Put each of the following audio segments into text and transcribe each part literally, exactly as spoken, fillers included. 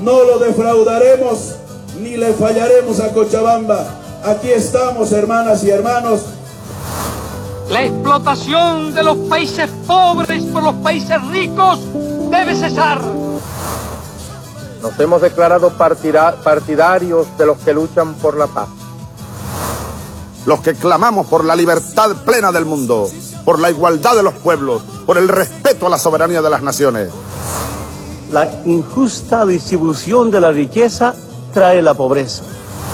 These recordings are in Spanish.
no lo defraudaremos ni le fallaremos a Cochabamba. Aquí estamos, hermanas y hermanos. La explotación de los países pobres por los países ricos debe cesar. Nos hemos declarado partida- partidarios de los que luchan por la paz. Los que clamamos por la libertad plena del mundo, por la igualdad de los pueblos, por el respeto a la soberanía de las naciones. La injusta distribución de la riqueza trae la pobreza.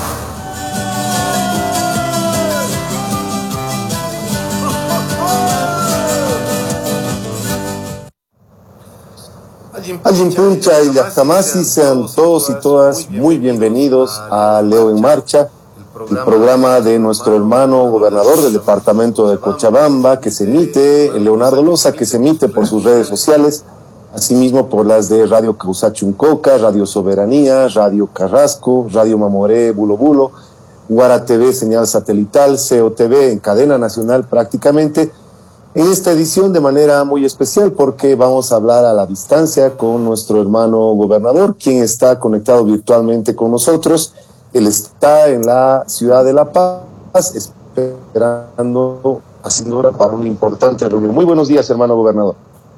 Ayinpuncha y Yajtamasi, sean todos y todas muy bienvenidos a Leo en Marcha, el programa de nuestro hermano gobernador del departamento de Cochabamba, que se emite, Leonardo Loza, que se emite por sus redes sociales, asimismo por las de Radio Causachuncoca, Radio Soberanía, Radio Carrasco, Radio Mamoré, Bulo Bulo, Guara T V, señal satelital, C O T V en cadena nacional prácticamente. En esta edición de manera muy especial porque vamos a hablar a la distancia con nuestro hermano gobernador, quien está conectado virtualmente con nosotros. Él está en la ciudad de La Paz esperando, haciendo hora para una importante reunión. Muy buenos días, hermano gobernador.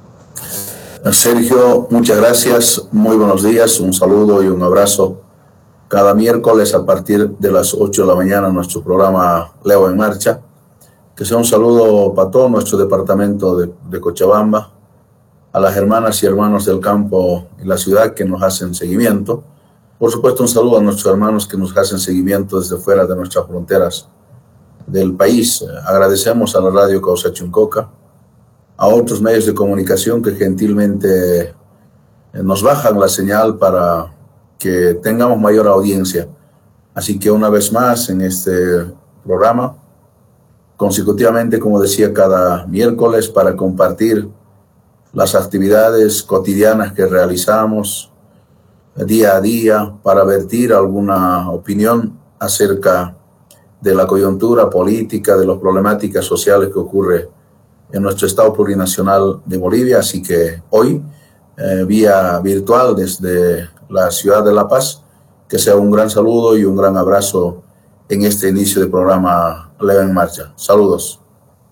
Sergio, muchas gracias, muy buenos días, un saludo y un abrazo. Cada miércoles a partir de las ocho de la mañana nuestro programa Leo en Marcha. Que sea un saludo para todo nuestro departamento de, de Cochabamba, a las hermanas y hermanos del campo y la ciudad que nos hacen seguimiento. Por supuesto, un saludo a nuestros hermanos que nos hacen seguimiento desde fuera de nuestras fronteras del país. Agradecemos a la Radio Causachuncoca, a otros medios de comunicación que gentilmente nos bajan la señal para que tengamos mayor audiencia. Así que una vez más en este programa, consecutivamente, como decía, cada miércoles para compartir las actividades cotidianas que realizamos día a día, para vertir alguna opinión acerca de la coyuntura política, de las problemáticas sociales que ocurre en nuestro Estado plurinacional de Bolivia. Así que hoy, eh, vía virtual desde la ciudad de La Paz, que sea un gran saludo y un gran abrazo en este inicio del programa Leo en Marcha. Saludos.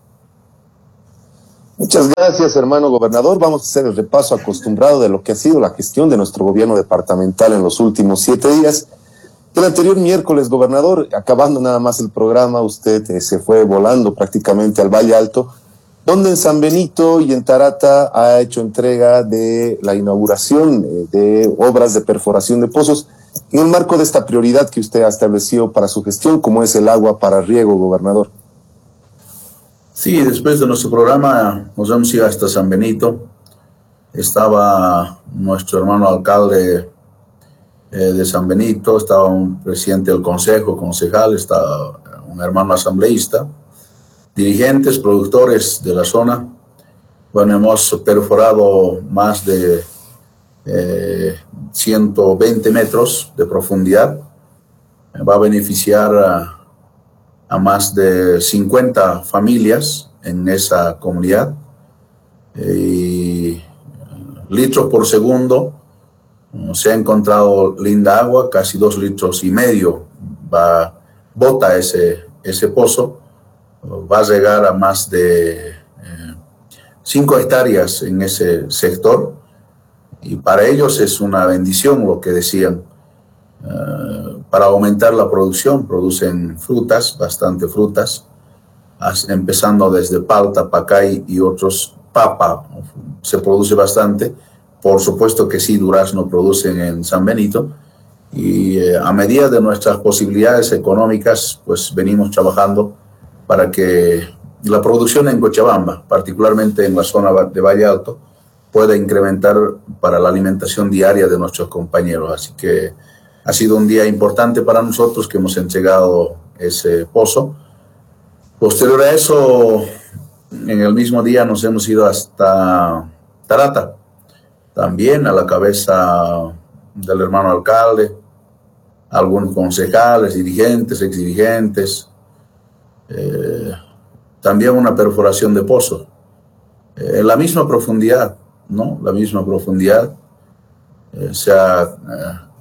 Muchas gracias, hermano gobernador. Vamos a hacer el repaso acostumbrado de lo que ha sido la gestión de nuestro gobierno departamental en los últimos siete días. El anterior miércoles, gobernador, acabando nada más el programa, usted eh, se fue volando prácticamente al Valle Alto, donde en San Benito y en Tarata ha hecho entrega de la inauguración eh, de obras de perforación de pozos en el marco de esta prioridad que usted ha establecido para su gestión, como es el agua para riego, gobernador. Sí, después de nuestro programa nos hemos ido hasta San Benito. Estaba nuestro hermano alcalde eh, de San Benito, estaba un presidente del consejo, concejal, estaba un hermano asambleísta, dirigentes, productores de la zona. Bueno, hemos perforado más de eh, ciento veinte metros de profundidad. Va a beneficiar a, a más de cincuenta familias en esa comunidad. Y litros por segundo, se ha encontrado linda agua, casi dos litros y medio va, bota ese, ese pozo. Va a llegar a más de eh, cinco hectáreas en ese sector, y para ellos es una bendición lo que decían. Uh, para aumentar la producción, producen frutas, bastante frutas, as, empezando desde palta, pacay y otros. Papa se produce bastante, por supuesto que sí, durazno producen en San Benito, y eh, a medida de nuestras posibilidades económicas, pues venimos trabajando para que la producción en Cochabamba, particularmente en la zona de Valle Alto, pueda incrementar para la alimentación diaria de nuestros compañeros. Así que ha sido un día importante para nosotros que hemos entregado ese pozo. Posterior a eso, en el mismo día nos hemos ido hasta Tarata, también a la cabeza del hermano alcalde, algunos concejales, dirigentes, exdirigentes. Eh, también una perforación de pozos, eh, en la misma profundidad, ¿no? La misma profundidad. Eh, se ha eh,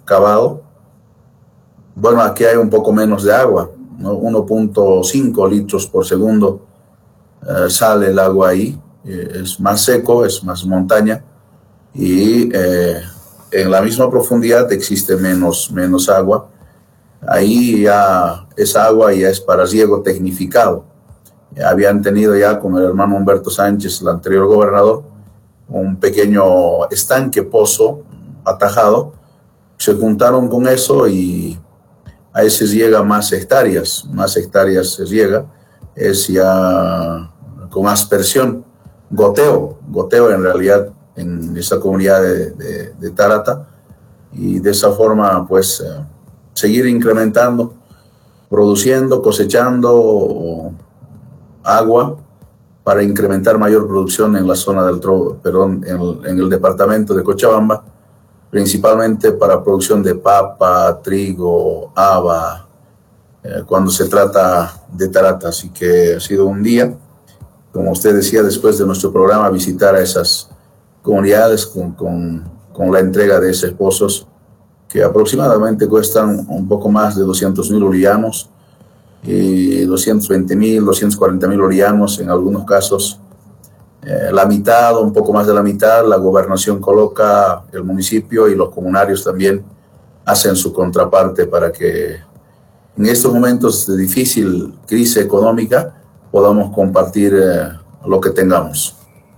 cavado. Bueno, aquí hay un poco menos de agua, ¿no? uno punto cinco litros por segundo eh, sale el agua ahí. Eh, es más seco, es más montaña y eh, en la misma profundidad existe menos, menos agua. Ahí ya esa agua ya es para riego tecnificado. Ya habían tenido ya con el hermano Humberto Sánchez, el anterior gobernador, un pequeño estanque, pozo atajado. Se juntaron con eso y a ese riega más hectáreas, más hectáreas se riega. Es ya con aspersión, goteo, goteo en realidad en esa comunidad de, de, de Tarata, y de esa forma pues eh, seguir incrementando, produciendo, cosechando agua para incrementar mayor producción en la zona del Tro, perdón, en el, en el departamento de Cochabamba, principalmente para producción de papa, trigo, haba, eh, cuando se trata de Tarata. Así que ha sido un día, como usted decía, después de nuestro programa, visitar a esas comunidades con, con, con la entrega de esos pozos que aproximadamente cuestan un poco más de doscientos mil bolivianos y doscientos veinte mil, doscientos cuarenta mil bolivianos en algunos casos. Eh, la mitad, un poco más de la mitad, la gobernación coloca, el municipio y los comunarios también hacen su contraparte para que en estos momentos de difícil crisis económica podamos compartir eh, lo que tengamos.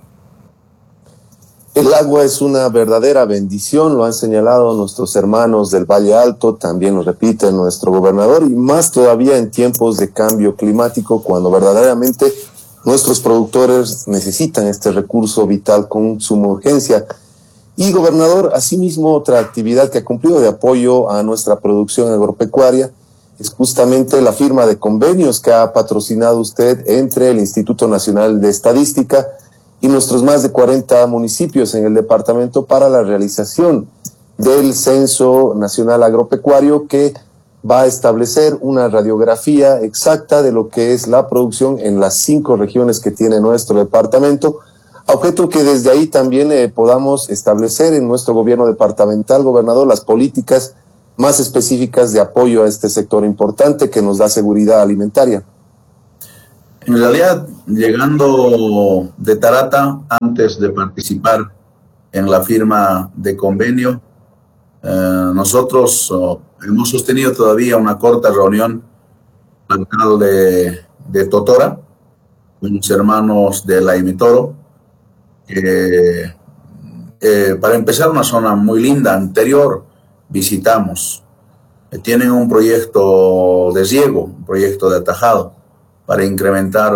El agua es una verdadera bendición, lo han señalado nuestros hermanos del Valle Alto, también lo repite nuestro gobernador, y más todavía en tiempos de cambio climático, cuando verdaderamente nuestros productores necesitan este recurso vital con suma urgencia. Y gobernador, asimismo, otra actividad que ha cumplido de apoyo a nuestra producción agropecuaria es justamente la firma de convenios que ha patrocinado usted entre el Instituto Nacional de Estadística y nuestros más de cuarenta municipios en el departamento para la realización del Censo Nacional Agropecuario, que va a establecer una radiografía exacta de lo que es la producción en las cinco regiones que tiene nuestro departamento, a objeto que desde ahí también eh, podamos establecer en nuestro gobierno departamental, gobernador, las políticas más específicas de apoyo a este sector importante que nos da seguridad alimentaria. En realidad, llegando de Tarata, antes de participar en la firma de convenio, eh, nosotros oh, hemos sostenido todavía una corta reunión con el alcalde de Totora, con los hermanos de La Imitoro, que eh, para empezar, una zona muy linda, anterior, visitamos. Eh, tienen un proyecto de riego, un proyecto de atajado, para incrementar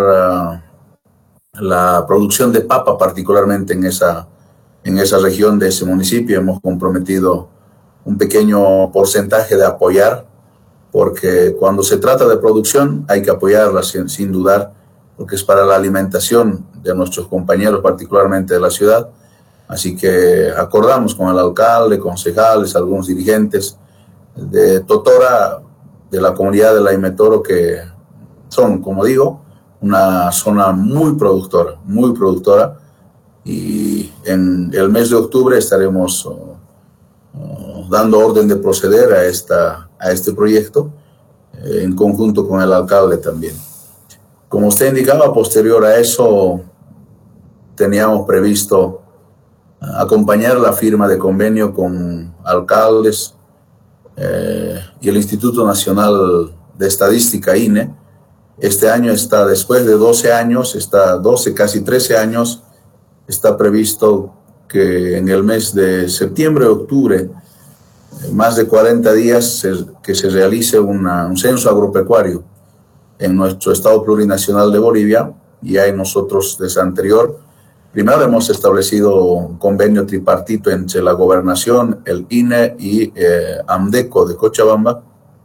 uh, la producción de papa, particularmente en esa, en esa región de ese municipio. Hemos comprometido un pequeño porcentaje de apoyar, porque cuando se trata de producción hay que apoyarla sin, sin dudar, porque es para la alimentación de nuestros compañeros, particularmente de la ciudad. Así que acordamos con el alcalde, concejales, algunos dirigentes de Totora, de la comunidad de La Imitoro, que son, como digo, una zona muy productora, muy productora, y en el mes de octubre estaremos uh, uh, dando orden de proceder a, esta, a este proyecto, eh, en conjunto con el alcalde también. Como usted indicaba, posterior a eso, teníamos previsto uh, acompañar la firma de convenio con alcaldes eh, y el Instituto Nacional de Estadística, I N E. Este año está, después de doce años, está doce, casi trece años, está previsto que en el mes de septiembre, octubre, más de cuarenta días, se, que se realice una, un censo agropecuario en nuestro Estado Plurinacional de Bolivia. Y ahí nosotros, desde anterior, primero hemos establecido un convenio tripartito entre la Gobernación, el I N E y eh, AMDECO de Cochabamba,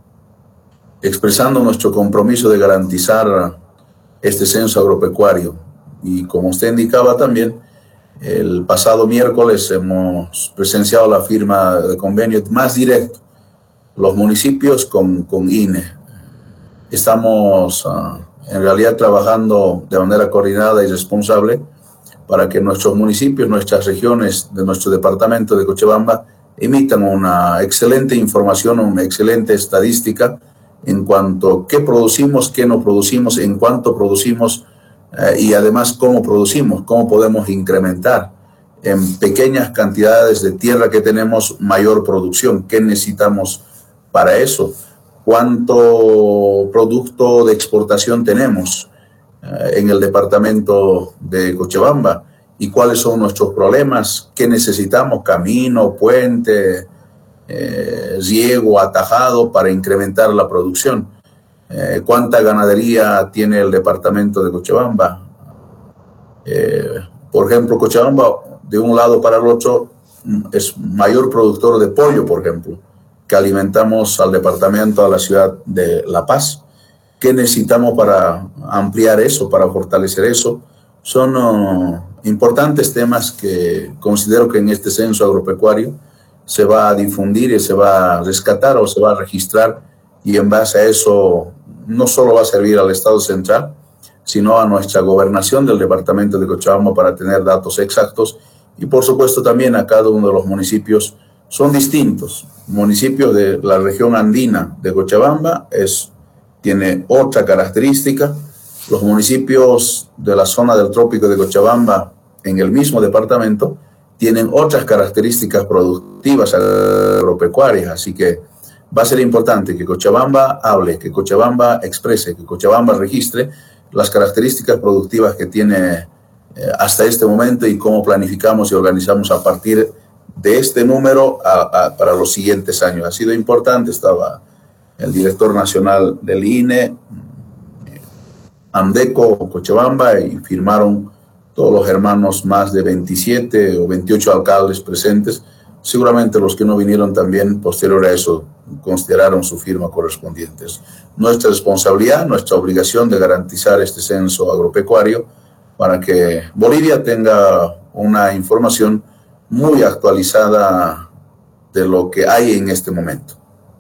expresando nuestro compromiso de garantizar este censo agropecuario. Y como usted indicaba también, el pasado miércoles hemos presenciado la firma de convenio más directo, los municipios con, con I N E. Estamos uh, en realidad trabajando de manera coordinada y responsable para que nuestros municipios, nuestras regiones de nuestro departamento de Cochabamba emitan una excelente información, una excelente estadística en cuanto a qué producimos, qué no producimos, en cuánto producimos eh, y además cómo producimos, cómo podemos incrementar en pequeñas cantidades de tierra que tenemos mayor producción, qué necesitamos para eso, cuánto producto de exportación tenemos eh, en el departamento de Cochabamba y cuáles son nuestros problemas, qué necesitamos, camino, puente, eh, riego, atajado para incrementar la producción, eh, cuánta ganadería tiene el departamento de Cochabamba. Eh, por ejemplo, Cochabamba de un lado para el otro es mayor productor de pollo, por ejemplo, que alimentamos al departamento, a la ciudad de La Paz. ¿Qué necesitamos para ampliar eso, para fortalecer eso? Son uh, importantes temas que considero que en este censo agropecuario se va a difundir y se va a rescatar o se va a registrar, y en base a eso no solo va a servir al Estado central, sino a nuestra gobernación del departamento de Cochabamba para tener datos exactos, y por supuesto también a cada uno de los municipios. Son distintos. Municipios de la región andina de Cochabamba es, tiene otra característica. Los municipios de la zona del trópico de Cochabamba en el mismo departamento tienen otras características productivas agropecuarias, así que va a ser importante que Cochabamba hable, que Cochabamba exprese, que Cochabamba registre las características productivas que tiene eh, hasta este momento y cómo planificamos y organizamos a partir de este número a, a, para los siguientes años. Ha sido importante, estaba el director nacional del I N E, Amdeco, Cochabamba, y firmaron todos los hermanos, más de veintisiete o veintiocho alcaldes presentes. Seguramente los que no vinieron también, posterior a eso, consideraron su firma correspondiente. Nuestra responsabilidad, nuestra obligación de garantizar este censo agropecuario para que Bolivia tenga una información muy actualizada de lo que hay en este momento.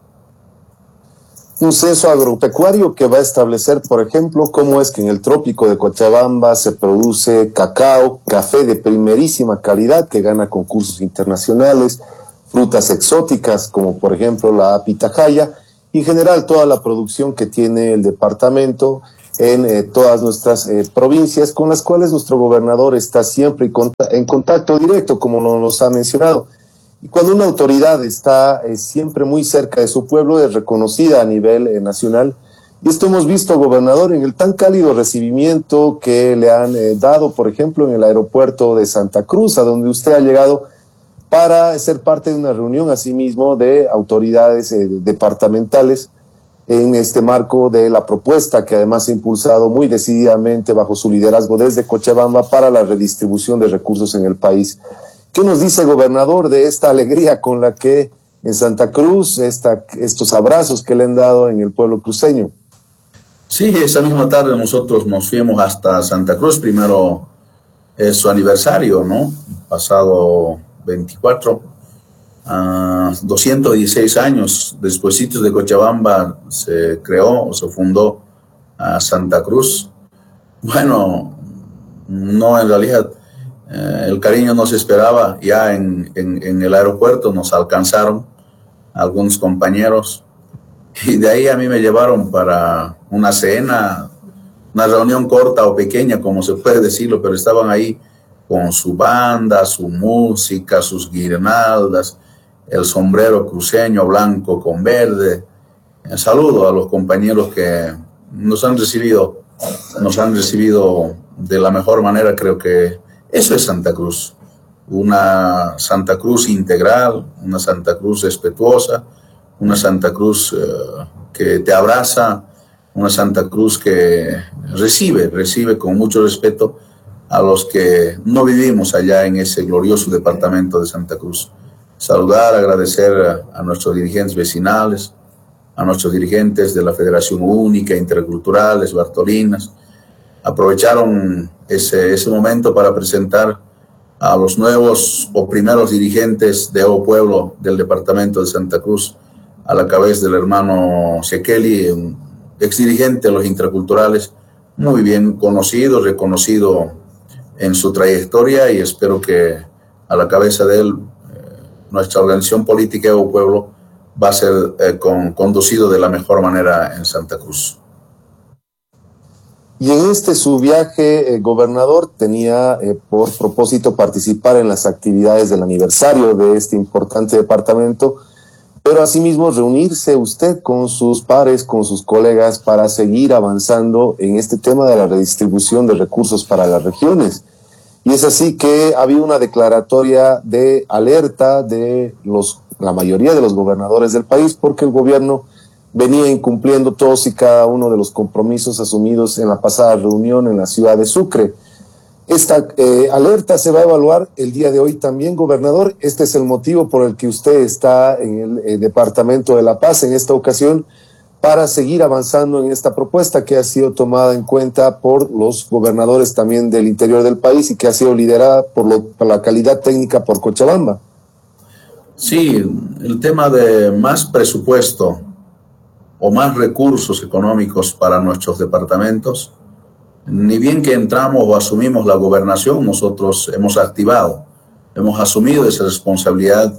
Un censo agropecuario que va a establecer, por ejemplo, cómo es que en el trópico de Cochabamba se produce cacao, café de primerísima calidad que gana concursos internacionales, frutas exóticas como por ejemplo la pitahaya, y en general toda la producción que tiene el departamento en eh, todas nuestras eh, provincias, con las cuales nuestro gobernador está siempre en contacto directo, como nos ha mencionado. Y cuando una autoridad está eh, siempre muy cerca de su pueblo, es reconocida a nivel eh, nacional. Y esto hemos visto, gobernador, en el tan cálido recibimiento que le han eh, dado, por ejemplo, en el aeropuerto de Santa Cruz, a donde usted ha llegado para ser parte de una reunión, asimismo, de autoridades eh, departamentales en este marco de la propuesta que además ha impulsado muy decididamente bajo su liderazgo desde Cochabamba para la redistribución de recursos en el país. ¿Qué nos dice, gobernador, de esta alegría con la que en Santa Cruz, esta, estos abrazos que le han dado en el pueblo cruceño? Sí, esa misma tarde nosotros nos fuimos hasta Santa Cruz. Primero es su aniversario, ¿no? Pasado veinticuatro, uh, doscientos dieciséis años despuesitos de Cochabamba se creó o se fundó uh, Santa Cruz. Bueno, no, en realidad eh, el cariño no se esperaba. Ya en, en, en el aeropuerto nos alcanzaron algunos compañeros y de ahí a mí me llevaron para una cena, una reunión corta o pequeña, como se puede decirlo, pero estaban ahí con su banda, su música, sus guirnaldas, el sombrero cruceño blanco con verde. Eh, saludo a los compañeros que nos han recibido, nos han recibido de la mejor manera. Creo que eso es Santa Cruz, una Santa Cruz integral, una Santa Cruz respetuosa, una Santa Cruz eh, que te abraza, una Santa Cruz que recibe, recibe con mucho respeto a los que no vivimos allá en ese glorioso departamento de Santa Cruz. Saludar, agradecer a, a nuestros dirigentes vecinales, a nuestros dirigentes de la Federación Única, Interculturales, Bartolinas. Aprovecharon ese, ese momento para presentar a los nuevos o primeros dirigentes de O Pueblo del departamento de Santa Cruz, a la cabeza del hermano Sekeli, un exdirigente de los Interculturales, muy bien conocido, reconocido en su trayectoria, y espero que a la cabeza de él eh, nuestra organización política o pueblo va a ser eh, con, conducido de la mejor manera en Santa Cruz. Y en este su viaje, eh, gobernador, tenía eh, por propósito participar en las actividades del aniversario de este importante departamento, pero asimismo reunirse usted con sus pares, con sus colegas, para seguir avanzando en este tema de la redistribución de recursos para las regiones. Y es así que había una declaratoria de alerta de los, la mayoría de los gobernadores del país, porque el gobierno venía incumpliendo todos y cada uno de los compromisos asumidos en la pasada reunión en la ciudad de Sucre. Esta eh, alerta se va a evaluar el día de hoy también, gobernador. Este es el motivo por el que usted está en el eh, Departamento de La Paz en esta ocasión, para seguir avanzando en esta propuesta que ha sido tomada en cuenta por los gobernadores también del interior del país y que ha sido liderada por, lo, por la calidad técnica por Cochabamba. Sí, el tema de más presupuesto o más recursos económicos para nuestros departamentos, ni bien que entramos o asumimos la gobernación, nosotros hemos activado, hemos asumido esa responsabilidad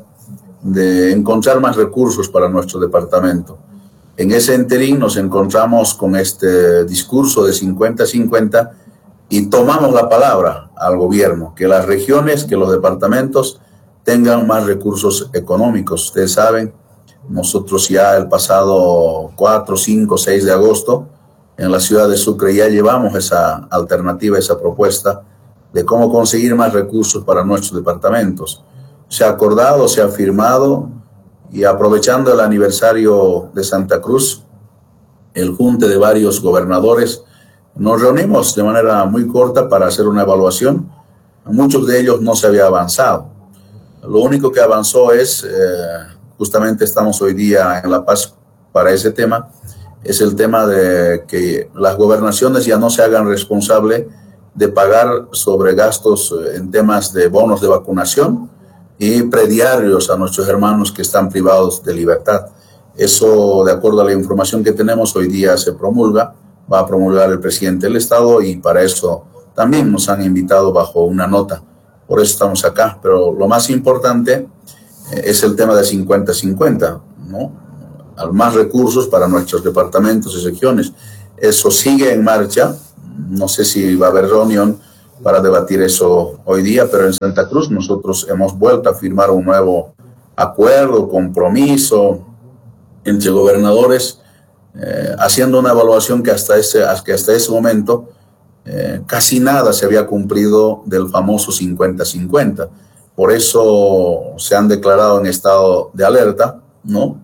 de encontrar más recursos para nuestro departamento. En ese interín nos encontramos con este discurso de cincuenta cincuenta y tomamos la palabra al gobierno, que las regiones, que los departamentos tengan más recursos económicos. Ustedes saben, nosotros ya el pasado cuatro, cinco, seis de agosto, en la ciudad de Sucre ya llevamos esa alternativa, esa propuesta de cómo conseguir más recursos para nuestros departamentos. Se ha acordado, se ha firmado, y aprovechando el aniversario de Santa Cruz, el junte de varios gobernadores, nos reunimos de manera muy corta para hacer una evaluación. Muchos de ellos no se había avanzado. Lo único que avanzó es, eh, justamente estamos hoy día en La Paz para ese tema, es el tema de que las gobernaciones ya no se hagan responsables de pagar sobre gastos en temas de bonos de vacunación y prediarios a nuestros hermanos que están privados de libertad. Eso, de acuerdo a la información que tenemos, hoy día se promulga, va a promulgar el presidente del Estado, y para eso también nos han invitado bajo una nota. Por eso estamos acá. Pero lo más importante eh, es el tema de cincuenta cincuenta, ¿no? Al más recursos para nuestros departamentos y regiones. Eso sigue en marcha. No sé si va a haber reunión para debatir eso hoy día, pero en Santa Cruz nosotros hemos vuelto a firmar un nuevo acuerdo, compromiso entre gobernadores, eh, haciendo una evaluación que hasta ese, que hasta ese momento eh, casi nada se había cumplido del famoso cincuenta cincuenta. Por eso se han declarado en estado de alerta, ¿no?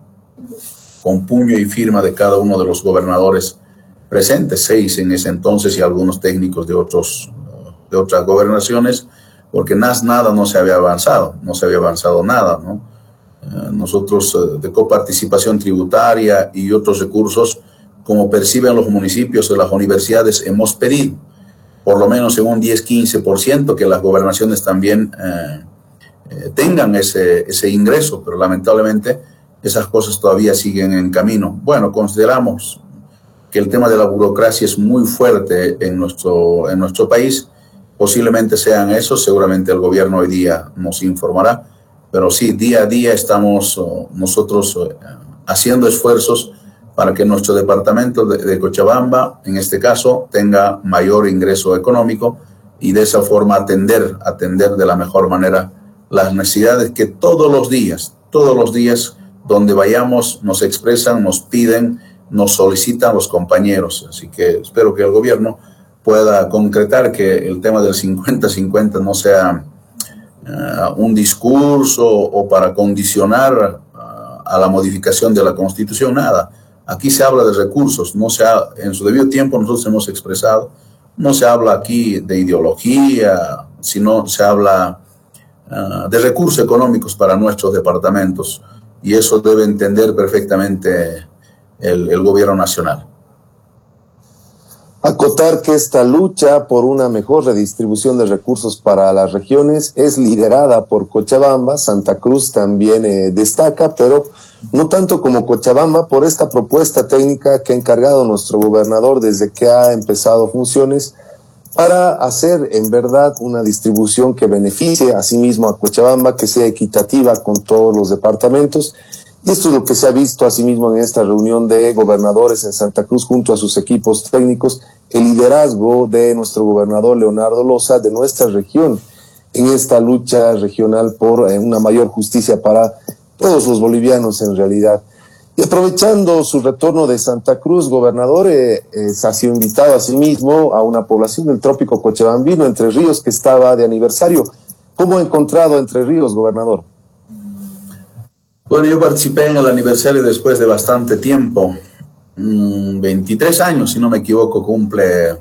Con puño y firma de cada uno de los gobernadores presentes, seis en ese entonces y algunos técnicos de otros de otras gobernaciones, porque nada no se había avanzado, no se había avanzado nada, ¿no? Eh, nosotros eh, de coparticipación tributaria y otros recursos, como perciben los municipios o las universidades, hemos pedido por lo menos en un diez a quince por ciento que las gobernaciones también eh, eh, tengan ese, ese ingreso, pero lamentablemente esas cosas todavía siguen en camino. Bueno, consideramos que el tema de la burocracia es muy fuerte en nuestro, en nuestro país. Posiblemente sean esos, seguramente el gobierno hoy día nos informará, pero sí, día a día estamos uh, nosotros uh, haciendo esfuerzos para que nuestro departamento de, de Cochabamba, en este caso, tenga mayor ingreso económico y de esa forma atender, atender de la mejor manera las necesidades que todos los días, todos los días donde vayamos nos expresan, nos piden, nos solicitan los compañeros. Así que espero que el gobierno pueda concretar que el tema del cincuenta cincuenta no sea uh, un discurso o para condicionar uh, a la modificación de la Constitución, nada. Aquí se habla de recursos, no se ha, en su debido tiempo nosotros hemos expresado, no se habla aquí de ideología, sino se habla uh, de recursos económicos para nuestros departamentos, y eso debe entender perfectamente el, el gobierno nacional. Acotar que esta lucha por una mejor redistribución de recursos para las regiones es liderada por Cochabamba. Santa Cruz también eh, destaca, pero no tanto como Cochabamba, por esta propuesta técnica que ha encargado nuestro gobernador desde que ha empezado funciones para hacer en verdad una distribución que beneficie a sí mismo a Cochabamba, que sea equitativa con todos los departamentos. Y esto es lo que se ha visto asimismo en esta reunión de gobernadores en Santa Cruz junto a sus equipos técnicos, el liderazgo de nuestro gobernador Leonardo Loza, de nuestra región, en esta lucha regional por eh, una mayor justicia para todos los bolivianos en realidad. Y aprovechando su retorno de Santa Cruz, gobernador, eh, eh, ha sido invitado a sí mismo a una población del trópico cochabambino, Entre Ríos, que estaba de aniversario. ¿Cómo ha encontrado Entre Ríos, gobernador? Bueno, yo participé en el aniversario después de bastante tiempo. Mm, veintitrés años, si no me equivoco, cumple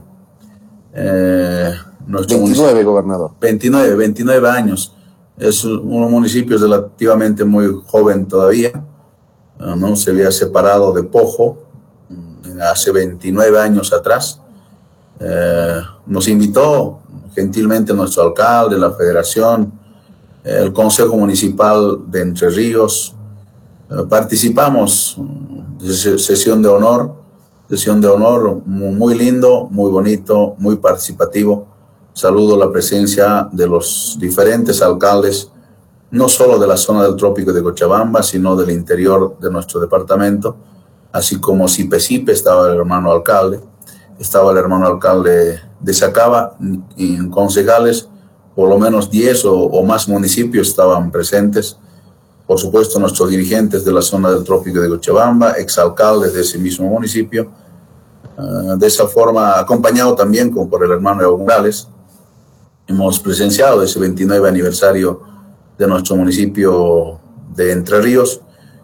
eh, nuestro veintinueve, municipio. Gobernador. veintinueve, veintinueve años. Es un municipio relativamente muy joven todavía. ¿No? Se había separado de Pojo hace veintinueve años atrás. Eh, nos invitó gentilmente nuestro alcalde, la federación, el Consejo Municipal de Entre Ríos. Eh, participamos de sesión de honor, sesión de honor muy lindo, muy bonito, muy participativo. Saludo la presencia de los diferentes alcaldes, no solo de la zona del trópico de Cochabamba, sino del interior de nuestro departamento, así como Sipe Sipe, estaba el hermano alcalde, estaba el hermano alcalde de Sacaba, y en concejales, por lo menos diez o, o más municipios estaban presentes. Por supuesto, nuestros dirigentes de la zona del trópico de Cochabamba, exalcaldes de ese mismo municipio, uh, de esa forma, acompañado también con, por el hermano Evo Morales, hemos presenciado ese veintinueve aniversario de nuestro municipio de Entre Ríos,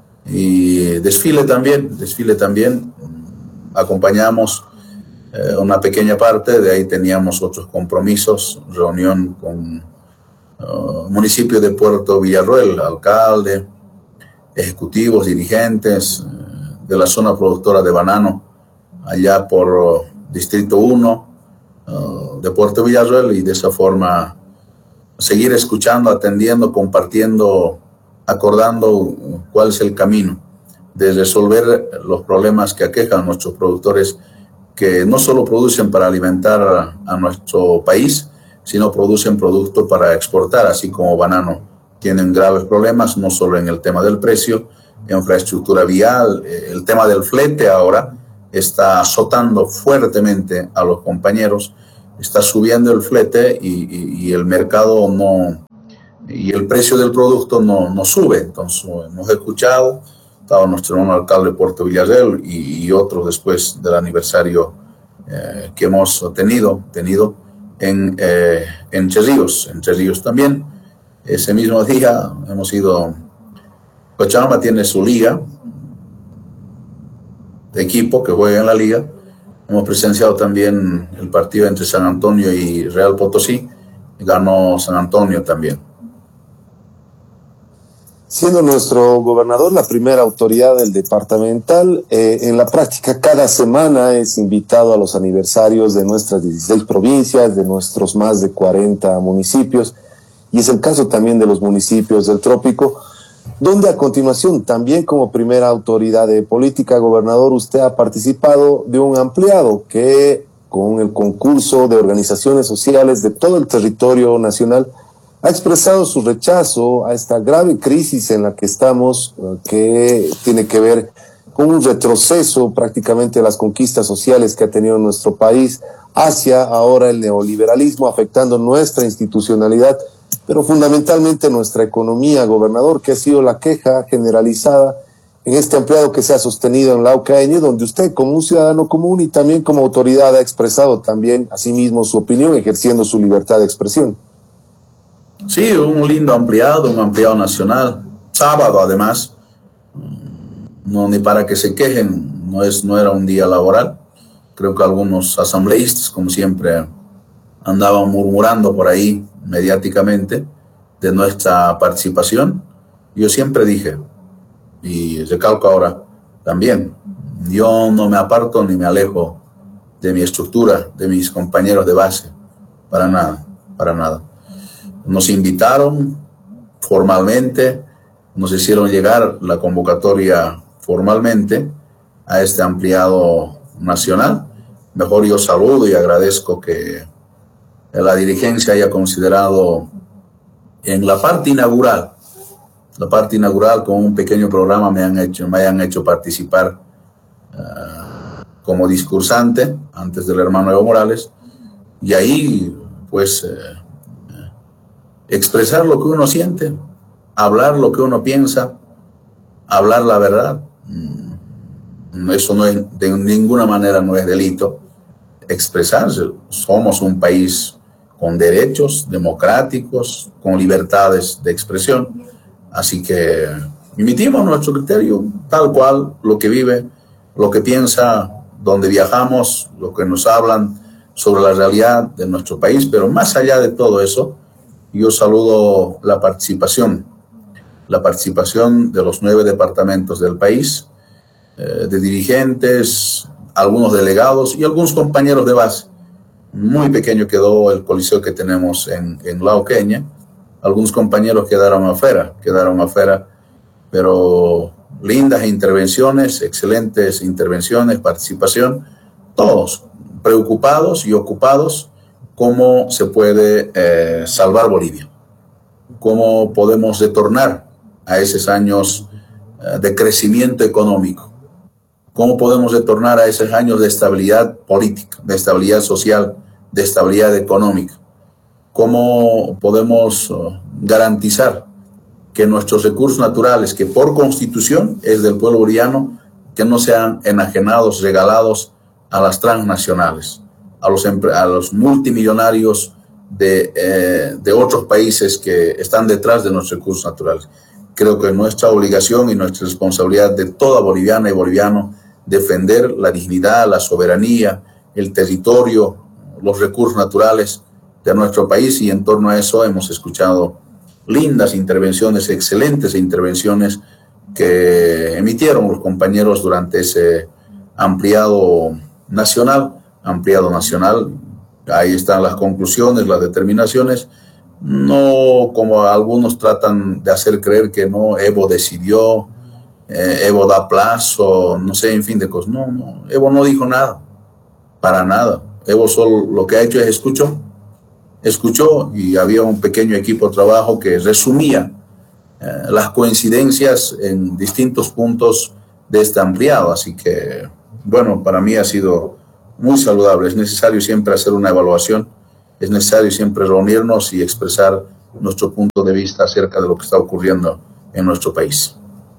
y desfile también, desfile también, acompañamos eh, una pequeña parte, de ahí teníamos otros compromisos, reunión con uh, municipio de Puerto Villarroel, alcalde, ejecutivos, dirigentes eh, de la zona productora de banano, allá por uh, Distrito uno uh, de Puerto Villarroel, y de esa forma seguir escuchando, atendiendo, compartiendo, acordando cuál es el camino de resolver los problemas que aquejan a nuestros productores, que no solo producen para alimentar a, a nuestro país, sino producen productos para exportar, así como banano. Tienen graves problemas, no solo en el tema del precio, infraestructura vial, el tema del flete ahora está azotando fuertemente a los compañeros. Está subiendo el flete y, y, y el mercado no, y el precio del producto no, no sube. Entonces hemos escuchado, estaba nuestro hermano alcalde de Puerto Villarreal y, y otros después del aniversario eh, que hemos tenido, tenido en eh, Entre Ríos, Entre Ríos también. Ese mismo día hemos ido, Cochabamba tiene su liga, de equipo que juega en la liga. Hemos presenciado también el partido entre San Antonio y Real Potosí, y ganó San Antonio también. Siendo nuestro gobernador la primera autoridad del departamental, eh, en la práctica cada semana es invitado a los aniversarios de nuestras dieciséis provincias, de nuestros más de cuarenta municipios, y es el caso también de los municipios del trópico, donde a continuación, también como primera autoridad de política, gobernador, usted ha participado de un ampliado que, con el concurso de organizaciones sociales de todo el territorio nacional, ha expresado su rechazo a esta grave crisis en la que estamos, que tiene que ver con un retroceso prácticamente de las conquistas sociales que ha tenido nuestro país hacia ahora el neoliberalismo, afectando nuestra institucionalidad, pero fundamentalmente nuestra economía, gobernador, que ha sido la queja generalizada en este ampliado que se ha sostenido en Laucaeño, donde usted como un ciudadano común y también como autoridad ha expresado también asimismo su opinión, ejerciendo su libertad de expresión. Sí, un lindo ampliado, un ampliado nacional, sábado además, no ni para que se quejen, no, es, no era un día laboral. Creo que algunos asambleístas, como siempre, andaban murmurando por ahí mediáticamente de nuestra participación. Yo siempre dije, y recalco ahora también, yo no me aparto ni me alejo de mi estructura, de mis compañeros de base, para nada, para nada. Nos invitaron formalmente, nos hicieron llegar la convocatoria formalmente a este ampliado nacional. Mejor yo saludo y agradezco que la dirigencia haya considerado en la parte inaugural, la parte inaugural con un pequeño programa me, han hecho, me hayan hecho participar uh, como discursante antes del hermano Evo Morales, y ahí pues eh, expresar lo que uno siente, hablar lo que uno piensa, hablar la verdad. Eso no es, de ninguna manera no es delito. Expresarse, somos un país con derechos democráticos, con libertades de expresión, así que emitimos nuestro criterio tal cual, lo que vive, lo que piensa, donde viajamos, lo que nos hablan sobre la realidad de nuestro país. Pero más allá de todo eso, yo saludo la participación, la participación de los nueve departamentos del país, eh, de dirigentes, algunos delegados y algunos compañeros de base. Muy pequeño quedó el coliseo que tenemos en, en Lauqueña. Algunos compañeros quedaron afuera, quedaron afuera, pero lindas intervenciones, excelentes intervenciones, participación, todos preocupados y ocupados cómo se puede eh, salvar Bolivia, cómo podemos retornar a esos años eh, de crecimiento económico, cómo podemos retornar a esos años de estabilidad política, de estabilidad social, de estabilidad económica, cómo podemos uh, garantizar que nuestros recursos naturales, que por constitución es del pueblo boliviano, que no sean enajenados, regalados a las transnacionales, a los, a los multimillonarios de, eh, de otros países que están detrás de nuestros recursos naturales. Creo que es nuestra obligación y nuestra responsabilidad de toda boliviana y boliviano defender la dignidad, la soberanía, el territorio, los recursos naturales de nuestro país, y en torno a eso hemos escuchado lindas intervenciones, excelentes intervenciones que emitieron los compañeros durante ese ampliado nacional, ampliado nacional. Ahí están las conclusiones, las determinaciones. No como algunos tratan de hacer creer que no, Evo decidió, eh, Evo da plazo, no sé, en fin de cosas. No, no, Evo no dijo nada, para nada. Evo solo lo que ha hecho es escuchó, escuchó y había un pequeño equipo de trabajo que resumía eh, las coincidencias en distintos puntos de este ampliado. Así que, bueno, para mí ha sido muy saludable. Es necesario siempre hacer una evaluación, es necesario siempre reunirnos y expresar nuestro punto de vista acerca de lo que está ocurriendo en nuestro país.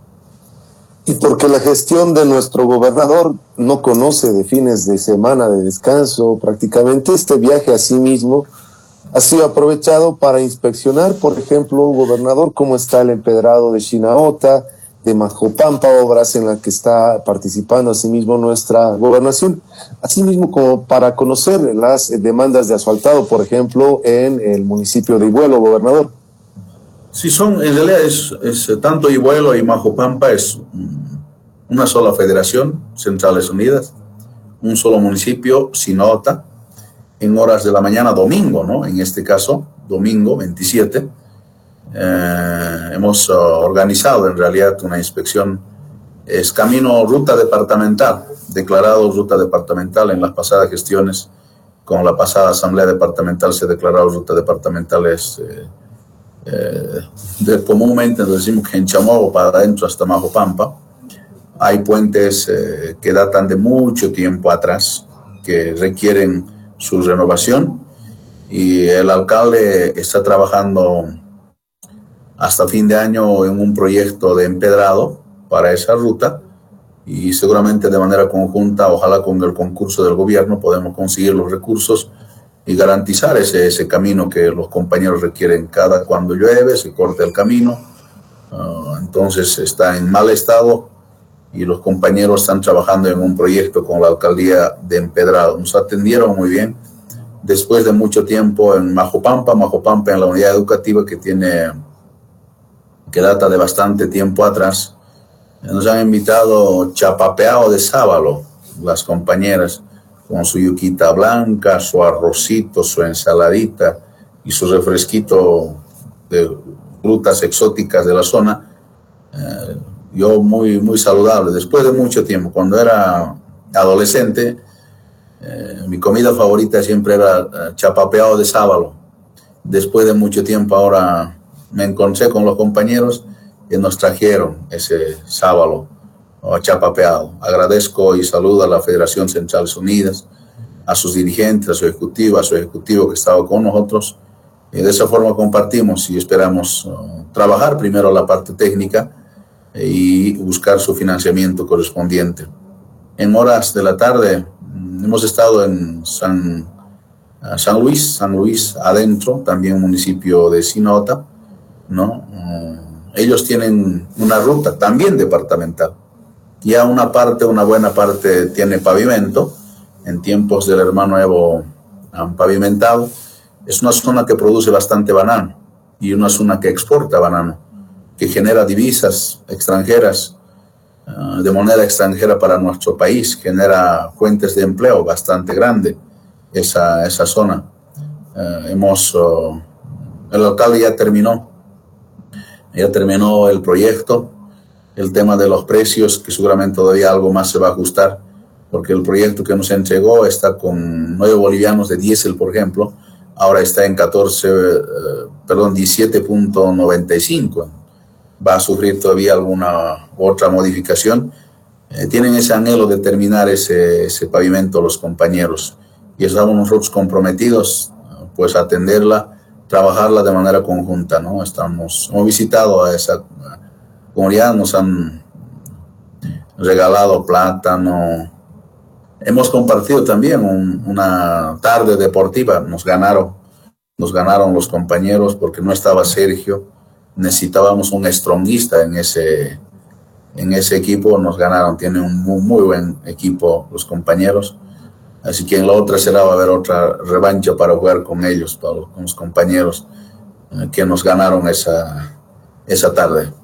Y porque la gestión de nuestro gobernador no conoce de fines de semana de descanso, prácticamente este viaje a sí mismo ha sido aprovechado para inspeccionar, por ejemplo, gobernador, cómo está el empedrado de Chinaota, de Majopampa, obras en las que está participando asimismo nuestra gobernación, asimismo como para conocer las demandas de asfaltado, por ejemplo, en el municipio de Iguelo, gobernador. Sí, son, en realidad es, es tanto Iguelo y Majopampa es una sola federación, Centrales Unidas, un solo municipio, Chinaota, en horas de la mañana, domingo, ¿no? En este caso, domingo veintisiete, eh, hemos uh, organizado en realidad una inspección, es camino ruta departamental, declarado ruta departamental en las pasadas gestiones, con la pasada asamblea departamental se declaró ruta departamental, es, eh, eh, de, comúnmente nos decimos que en Chamobo para adentro hasta Majopampa. Hay puentes eh, que datan de mucho tiempo atrás, que requieren su renovación, y el alcalde está trabajando hasta fin de año en un proyecto de empedrado para esa ruta, y seguramente de manera conjunta, ojalá con el concurso del gobierno, podemos conseguir los recursos y garantizar ese, ese camino que los compañeros requieren. Cada cuando llueve se corta el camino, uh, entonces está en mal estado, y los compañeros están trabajando en un proyecto con la alcaldía de empedrado. Nos atendieron muy bien. Después de mucho tiempo en Majopampa, Majopampa en la unidad educativa que tiene, que data de bastante tiempo atrás, nos han invitado chapapeado de sábalo, las compañeras, con su yuquita blanca, su arrocito, su ensaladita y su refresquito de frutas exóticas de la zona. Eh, yo muy, muy saludable. Después de mucho tiempo, cuando era adolescente, Eh, mi comida favorita siempre era eh, chapapeado de sábalo. Después de mucho tiempo ahora me encontré con los compañeros que nos trajeron ese sábalo o chapapeado. Agradezco y saludo a la Federación Centrales Unidas, a sus dirigentes, a su ejecutivo, a su ejecutivo que estaba con nosotros. Y de esa forma compartimos y esperamos uh, trabajar primero la parte técnica y buscar su financiamiento correspondiente. En horas de la tarde hemos estado en San, uh, San Luis, San Luis adentro, también municipio de Sinota, ¿no? Uh, ellos tienen una ruta también departamental. Ya una parte, una buena parte tiene pavimento. En tiempos del hermano Evo han pavimentado. Es una zona que produce bastante banano y una zona que exporta banano, que genera divisas extranjeras, uh, de moneda extranjera para nuestro país, genera fuentes de empleo bastante grande esa, esa zona. Uh, hemos, uh, el alcalde ya terminó, ya terminó el proyecto, el tema de los precios, que seguramente todavía algo más se va a ajustar, porque el proyecto que nos entregó está con nueve bolivianos de diésel, por ejemplo, ahora está en catorce, eh, perdón, diecisiete punto noventa y cinco. Va a sufrir todavía alguna otra modificación. Eh, tienen ese anhelo de terminar ese, ese pavimento los compañeros. Y estamos nosotros comprometidos, pues, a atenderla, trabajarla de manera conjunta, ¿no? Estamos, hemos visitado a esa comunidad, nos han regalado plátano. Hemos compartido también un, una tarde deportiva, nos ganaron, nos ganaron los compañeros porque no estaba Sergio, necesitábamos un estronguista en ese, en ese equipo, nos ganaron, tienen un muy, muy buen equipo los compañeros, así que en la otra será va a haber otra revancha para jugar con ellos, para los, con los compañeros eh, que nos ganaron esa, esa tarde.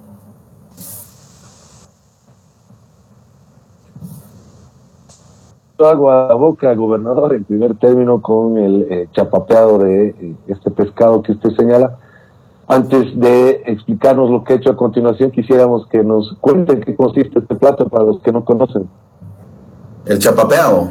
Agua a la boca, gobernador, en primer término con el eh, chapapeado de eh, este pescado que usted señala. Antes de explicarnos lo que ha hecho a continuación, quisiéramos que nos cuenten qué consiste este plato para los que no conocen. ¿El chapapeado?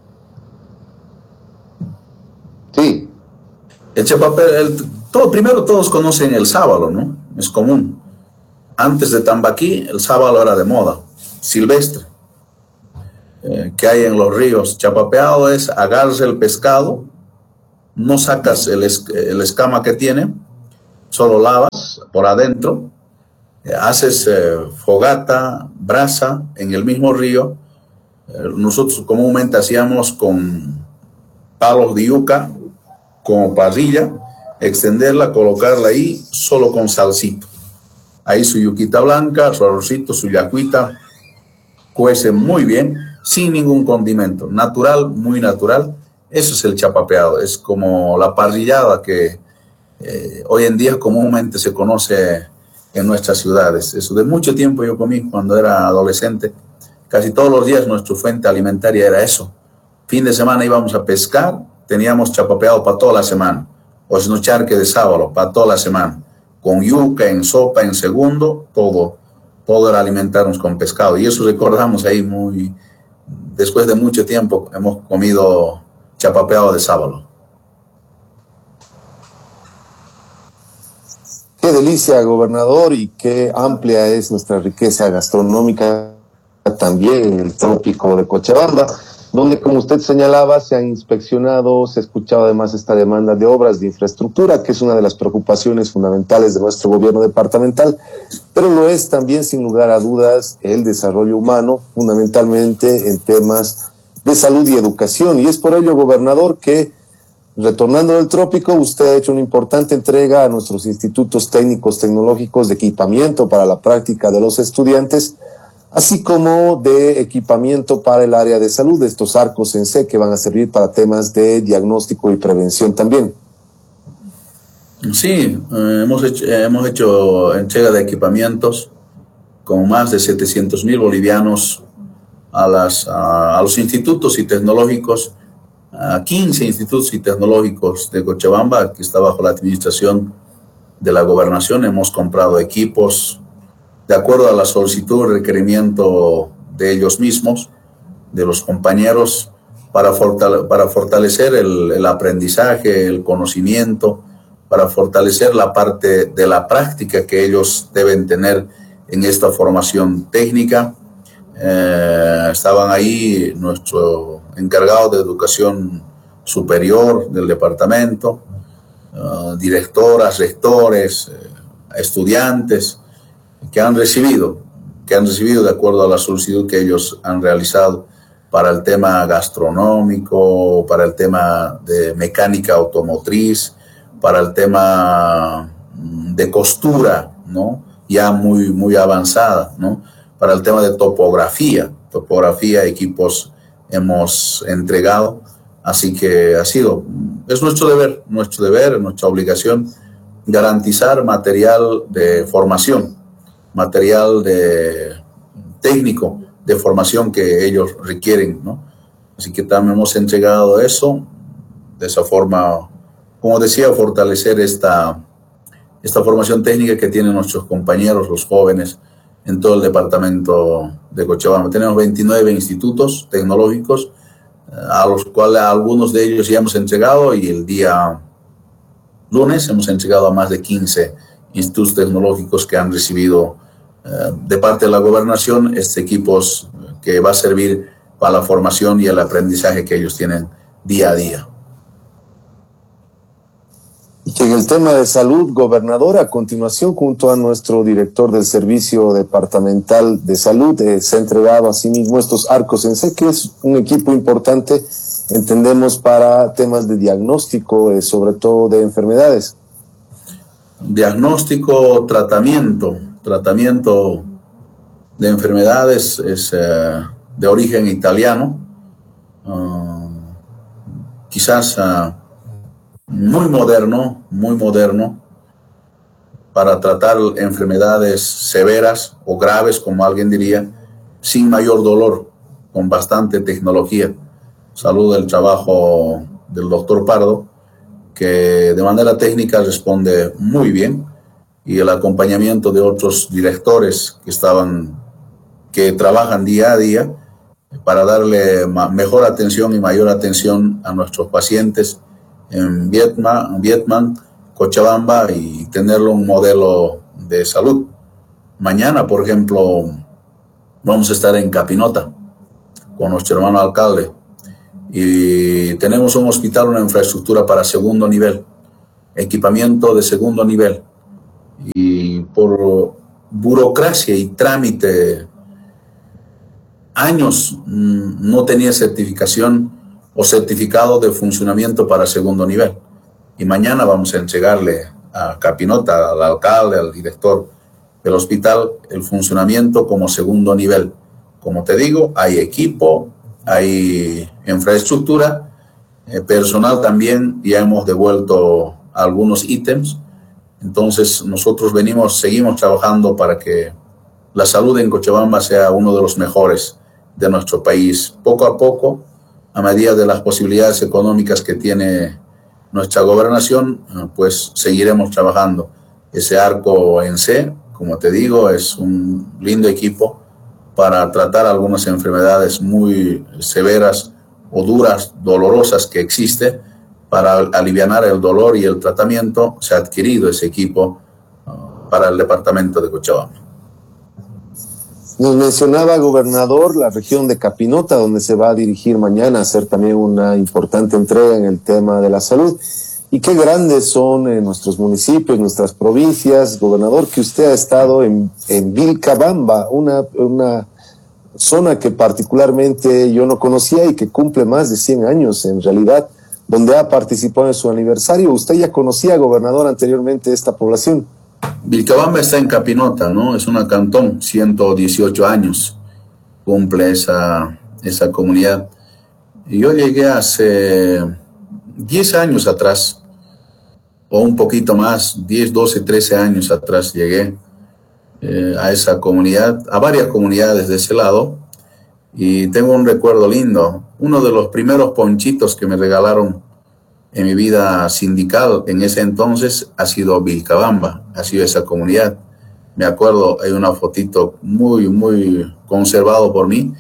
Sí. El chapapeado, el, todo, primero todos conocen el sábalo, ¿no? Es común. Antes de Tambaquí, el sábalo era de moda, silvestre. Eh, que hay en los ríos. Chapapeado es agarras el pescado, no sacas el, es, el escama que tiene, solo lavas por adentro, eh, haces eh, fogata, brasa en el mismo río. Eh, nosotros comúnmente hacíamos con palos de yuca, como parrilla, extenderla, colocarla ahí, solo con salsito. Ahí su yuquita blanca, su arrocito, su yacuita, cuece muy bien, sin ningún condimento, natural, muy natural. Eso es el chapapeado, es como la parrillada que eh, hoy en día comúnmente se conoce en nuestras ciudades. Eso de mucho tiempo yo comí cuando era adolescente, casi todos los días nuestra fuente alimentaria era eso. Fin de semana íbamos a pescar, teníamos chapapeado para toda la semana, o si no charque de sábado, para toda la semana, con yuca, en sopa, en segundo, todo, todo era alimentarnos con pescado, y eso recordamos ahí muy... Después de mucho tiempo hemos comido chapapeado de sábalo. Qué delicia, gobernador, y qué amplia es nuestra riqueza gastronómica también en el trópico de Cochabamba, donde, como usted señalaba, se han inspeccionado, se ha escuchado además esta demanda de obras de infraestructura, que es una de las preocupaciones fundamentales de nuestro gobierno departamental, pero lo es también, sin lugar a dudas, el desarrollo humano, fundamentalmente en temas de salud y educación. Y es por ello, gobernador, que, retornando del trópico, usted ha hecho una importante entrega a nuestros institutos técnicos tecnológicos de equipamiento para la práctica de los estudiantes, así como de equipamiento para el área de salud, de estos arcos en C que van a servir para temas de diagnóstico y prevención también. Sí, eh, hemos, hecho, eh, hemos hecho entrega de equipamientos con más de setecientos mil bolivianos a, las, a, a los institutos y tecnológicos, a quince institutos y tecnológicos de Cochabamba, que está bajo la administración de la gobernación. Hemos comprado equipos de acuerdo a la solicitud y requerimiento de ellos mismos, de los compañeros. para, fortale para fortalecer el, el aprendizaje, el conocimiento, para fortalecer la parte de la práctica que ellos deben tener en esta formación técnica. Eh, estaban ahí nuestro encargado de educación superior del departamento, uh, directoras, rectores, eh, estudiantes que han recibido, que han recibido de acuerdo a la solicitud que ellos han realizado para el tema gastronómico, para el tema de mecánica automotriz, para el tema de costura, ¿no? Ya muy, muy avanzada, ¿no? Para el tema de topografía, topografía, equipos hemos entregado, así que ha sido, es nuestro deber, nuestro deber, nuestra obligación, garantizar material de formación, material de técnico de formación que ellos requieren, ¿no? Así que también hemos entregado eso, de esa forma, como decía, fortalecer esta, esta formación técnica que tienen nuestros compañeros, los jóvenes, en todo el departamento de Cochabamba. Tenemos veintinueve institutos tecnológicos, a los cuales a algunos de ellos ya hemos entregado, y el día lunes hemos entregado a más de quince institutos tecnológicos que han recibido eh, de parte de la gobernación estos equipos que va a servir para la formación y el aprendizaje que ellos tienen día a día. Y que en el tema de salud, gobernador, a continuación, junto a nuestro director del Servicio Departamental de Salud, eh, se ha entregado a sí mismo estos arcos en C, que es un equipo importante, entendemos, para temas de diagnóstico, eh, sobre todo de enfermedades. Diagnóstico, tratamiento, tratamiento de enfermedades es eh, de origen italiano, uh, quizás uh, muy moderno, muy moderno, para tratar enfermedades severas o graves, como alguien diría, sin mayor dolor, con bastante tecnología. Saludo el trabajo del doctor Pardo, que de manera técnica responde muy bien, y el acompañamiento de otros directores que estaban, que trabajan día a día para darle mejor atención y mayor atención a nuestros pacientes en Vietnam, Vietnam, Cochabamba, y tenerlo un modelo de salud. Mañana, por ejemplo, vamos a estar en Capinota con nuestro hermano alcalde, y tenemos un hospital, una infraestructura para segundo nivel, equipamiento de segundo nivel, y por burocracia y trámite, años no tenía certificación o certificado de funcionamiento para segundo nivel. Y mañana vamos a entregarle a Capinota, al alcalde, al director del hospital, el funcionamiento como segundo nivel. Como te digo, hay equipo, hay infraestructura, eh, personal también, ya hemos devuelto algunos ítems. Entonces nosotros venimos, seguimos trabajando para que la salud en Cochabamba sea uno de los mejores de nuestro país. Poco a poco, a medida de las posibilidades económicas que tiene nuestra gobernación, pues seguiremos trabajando. Ese arco en C, como te digo, es un lindo equipo para tratar algunas enfermedades muy severas o duras, dolorosas que existe. Para aliviar el dolor y el tratamiento, se ha adquirido ese equipo uh, para el departamento de Cochabamba. Nos mencionaba, gobernador, la región de Capinota, donde se va a dirigir mañana a hacer también una importante entrega en el tema de la salud. Y qué grandes son eh, nuestros municipios, nuestras provincias, gobernador, que usted ha estado en, en Vilcabamba, una, una zona que particularmente yo no conocía y que cumple más de cien años en realidad, donde ha participado en su aniversario. ¿Usted ya conocía, gobernador, anteriormente esta población? Vilcabamba está en Capinota, ¿no? Es una cantón, ciento dieciocho años cumple esa, esa comunidad. Y yo llegué hace diez años atrás, o un poquito más, diez, doce, trece años atrás llegué eh, a esa comunidad, a varias comunidades de ese lado, y tengo un recuerdo lindo. Uno de los primeros ponchitos que me regalaron en mi vida sindical en ese entonces ha sido Vilcabamba, ha sido esa comunidad. Me acuerdo, hay una fotito muy, muy conservado por mí,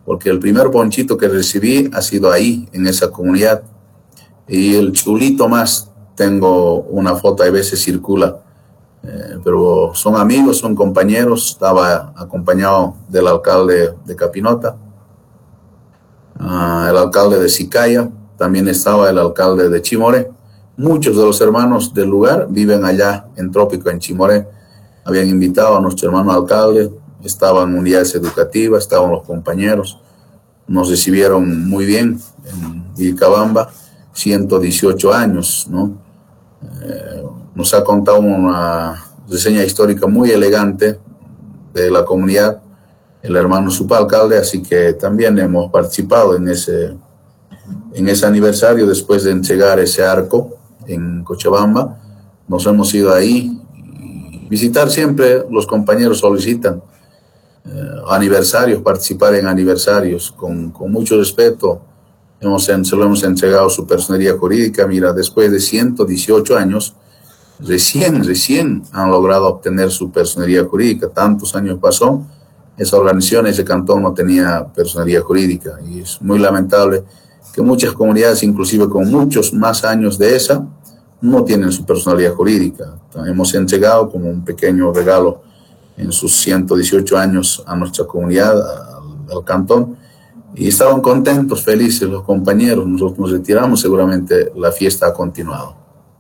porque el primer ponchito que recibí ha sido ahí, en esa comunidad. Y el chulito más, tengo una foto, a veces circula, eh, pero son amigos, son compañeros. Estaba acompañado del alcalde de Capinota, uh, el alcalde de Sicaya, también estaba el alcalde de Chimoré. Muchos de los hermanos del lugar viven allá en Trópico, en Chimoré. Habían invitado a nuestro hermano alcalde, estaban unidades educativas, estaban los compañeros, nos recibieron muy bien en Vilcabamba, ciento dieciocho años, ¿no? Eh, nos ha contado una reseña histórica muy elegante de la comunidad, el hermano subalcalde, así que también hemos participado en ese, en ese aniversario después de entregar ese arco en Cochabamba. Nos hemos ido ahí. Visitar siempre, los compañeros solicitan eh, aniversarios, participar en aniversarios con, con mucho respeto. Hemos, se lo hemos entregado su personería jurídica. Mira, después de ciento dieciocho años, recién, recién han logrado obtener su personería jurídica. Tantos años pasó, esa organización, ese cantón no tenía personería jurídica. Y es muy lamentable que muchas comunidades, inclusive con muchos más años de esa, no tienen su personalidad jurídica. Hemos entregado como un pequeño regalo en sus ciento dieciocho años a nuestra comunidad, al, al cantón, y estaban contentos, felices los compañeros. Nosotros nos retiramos, seguramente la fiesta ha continuado.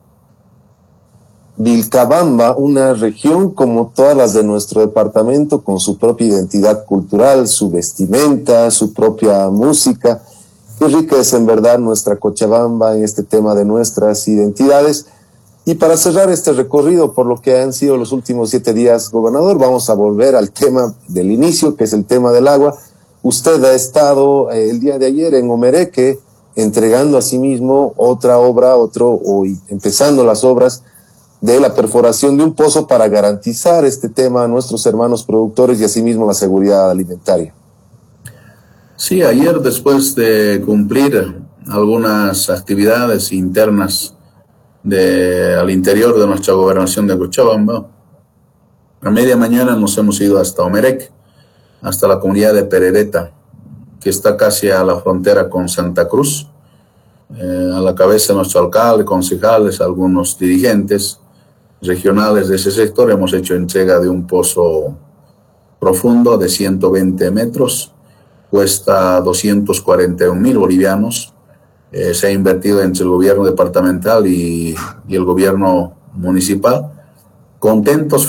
Vilcabamba, una región como todas las de nuestro departamento, con su propia identidad cultural, su vestimenta, su propia música. Qué rica es en verdad nuestra Cochabamba en este tema de nuestras identidades. Y para cerrar este recorrido por lo que han sido los últimos siete días, gobernador, vamos a volver al tema del inicio, que es el tema del agua. Usted ha estado eh, el día de ayer en Omereque entregando a sí mismo otra obra, otro, o empezando las obras de la perforación de un pozo para garantizar este tema a nuestros hermanos productores y asimismo la seguridad alimentaria. Sí, ayer, después de cumplir algunas actividades internas de, al interior de nuestra gobernación de Cochabamba, a media mañana nos hemos ido hasta Omereque, hasta la comunidad de Perereta, que está casi a la frontera con Santa Cruz. Eh, a la cabeza de nuestro alcalde, concejales, algunos dirigentes regionales de ese sector, hemos hecho entrega de un pozo profundo de ciento veinte metros, cuesta doscientos cuarenta y un mil bolivianos. Eh, se ha invertido entre el gobierno departamental y, y el gobierno municipal. Contentos,